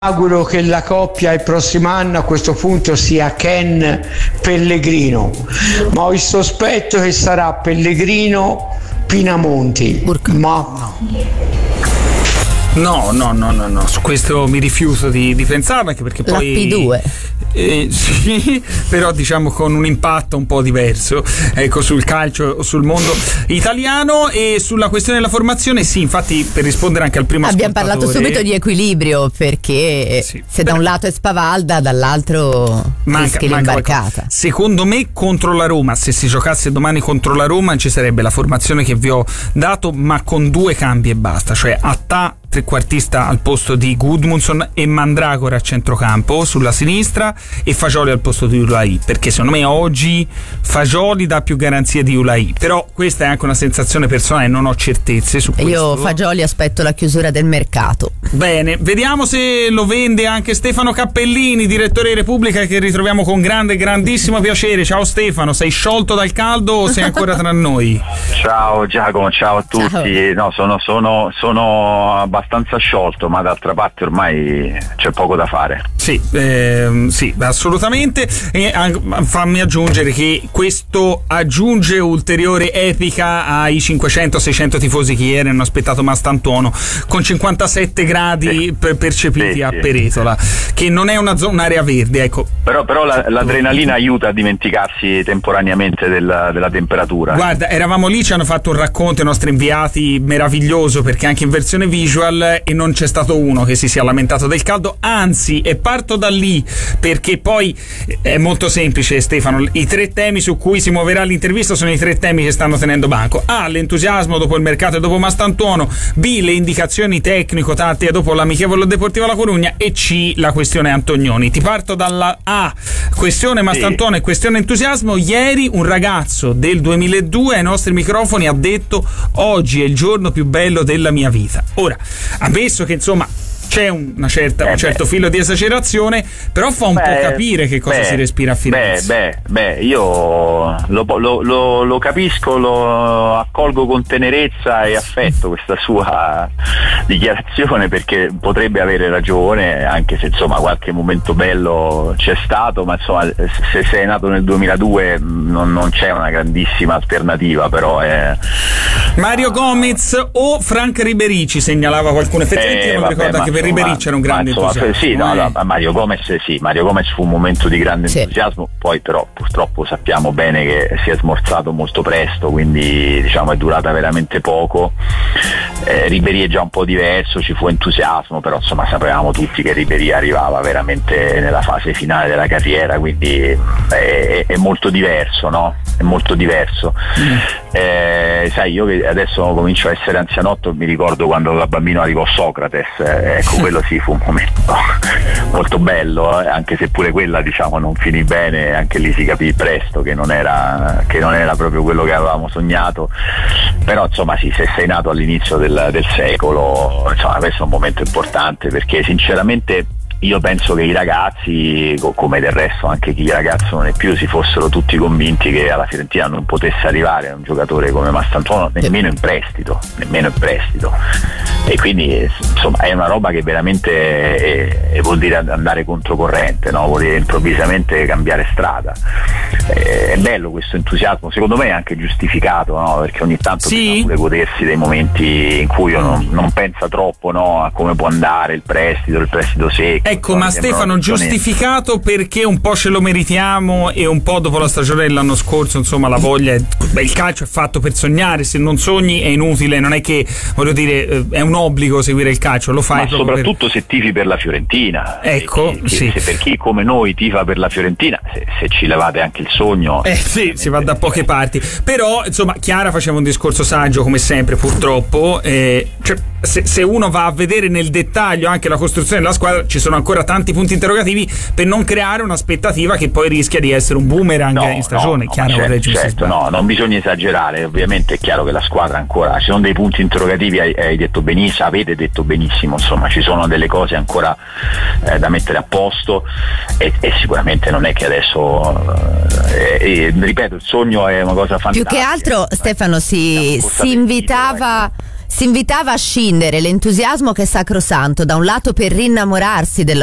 Auguro che la coppia il prossimo anno a questo punto sia Ken Pellegrino, ma ho il sospetto che sarà Pellegrino Pinamonti. Ma no, su questo mi rifiuto di pensarlo, anche perché poi la P2 sì, però diciamo con un impatto un po' diverso, ecco, sul calcio o sul mondo italiano. E sulla questione della formazione, sì, infatti, per rispondere anche al primo abbiamo parlato subito di equilibrio, perché sì, se da un lato è spavalda, dall'altro rischi l'imbarcata. Secondo me contro la Roma, se si giocasse domani contro la Roma, ci sarebbe la formazione che vi ho dato, ma con 2 cambi e basta, cioè Attà trequartista al posto di Gudmundsson e Mandragora a centrocampo sulla sinistra e Fagioli al posto di Ulai, perché secondo me oggi Fagioli dà più garanzie di Ulai, però questa è anche una sensazione personale, non ho certezze su questo. Io Fagioli aspetto la chiusura del mercato. Bene, vediamo se lo vende anche Stefano Cappellini, direttore di Repubblica, che ritroviamo con grandissimo piacere. Ciao Stefano, sei sciolto dal caldo o sei ancora tra noi? Ciao Giacomo, ciao a tutti. Ciao. No, sono abbastanza sciolto, ma d'altra parte ormai c'è poco da fare. Sì, assolutamente. E fammi aggiungere che questo aggiunge ulteriore epica ai 500-600 tifosi che ieri hanno aspettato Mastantuono con 57 gradi percepiti a Peretola, che non è un'area verde, ecco. Però l'adrenalina aiuta a dimenticarsi temporaneamente della temperatura. Guarda, eravamo lì, ci hanno fatto un racconto i nostri inviati meraviglioso, perché anche in versione visual, e non c'è stato uno che si sia lamentato del caldo, anzi, e parto da lì perché poi è molto semplice, Stefano. I 3 temi su cui si muoverà l'intervista sono i 3 temi che stanno tenendo banco: A, l'entusiasmo dopo il mercato e dopo Mastantuono; B, le indicazioni tecnico-tattiche dopo l'amichevole Deportivo La Corugna; e C, la questione Antonioni. Ti parto dalla A, questione Mastantuono e questione entusiasmo. Ieri un ragazzo del 2002 ai nostri microfoni ha detto: oggi è il giorno più bello della mia vita. Ora, ammesso che insomma c'è un certo filo di esagerazione, però fa un po' capire che cosa si respira a Firenze. Io lo capisco, lo accolgo con tenerezza e affetto questa sua dichiarazione, perché potrebbe avere ragione, anche se insomma qualche momento bello c'è stato, ma insomma se sei nato nel 2002 non c'è una grandissima alternativa, però è Mario Gomez o Frank Ribéry, ci segnalava qualcuno. Effettivamente non mi ricordo anche per Ribéry c'era un grande entusiasmo. Sì, Mario Gomez fu un momento di grande entusiasmo, poi però purtroppo sappiamo bene che si è smorzato molto presto, quindi diciamo è durata veramente poco. Ribéry è già un po' diverso, ci fu entusiasmo, però insomma sapevamo tutti che Ribéry arrivava veramente nella fase finale della carriera, quindi è molto diverso, no? È molto diverso. Sai, io che adesso comincio a essere anzianotto, mi ricordo quando da bambino arrivò Socrates, ecco, quello sì fu un momento molto bello, anche se pure quella diciamo non finì bene, anche lì si capì presto che non era proprio quello che avevamo sognato, però insomma sì, se sei nato all'inizio del secolo, insomma questo è un momento importante, perché sinceramente io penso che i ragazzi, come del resto anche chi ragazzo non è più, si fossero tutti convinti che alla Fiorentina non potesse arrivare un giocatore come Mastantuono nemmeno in prestito, e quindi insomma è una roba che veramente vuol dire andare controcorrente, no? Vuol dire improvvisamente cambiare strada. È bello questo entusiasmo, secondo me è anche giustificato, no? Perché ogni tanto bisogna pure godersi dei momenti in cui uno non pensa troppo, no? A come può andare il prestito secco. Ecco, ma Stefano, giustificato perché un po' ce lo meritiamo e un po' dopo la stagione dell'anno scorso, insomma, la voglia il calcio è fatto per sognare, se non sogni è inutile, non è che, voglio dire, è un obbligo seguire il calcio, lo fai ma soprattutto se tifi per la Fiorentina, ecco, se per chi come noi tifa per la Fiorentina, se ci levate anche il sogno, si va da poche parti. Però insomma Chiara faceva un discorso saggio come sempre, purtroppo, cioè, se uno va a vedere nel dettaglio anche la costruzione della squadra, ci sono ancora tanti punti interrogativi per non creare un'aspettativa che poi rischia di essere un boomerang in stagione. Certo, non bisogna esagerare, ovviamente è chiaro che la squadra ancora, ci sono dei punti interrogativi, hai detto benissimo, avete detto benissimo, insomma ci sono delle cose ancora da mettere a posto, e sicuramente non è che adesso ripeto, il sogno è una cosa fantastica. Più che altro Stefano si invitava si invitava a scindere l'entusiasmo che è sacrosanto, da un lato per rinnamorarsi della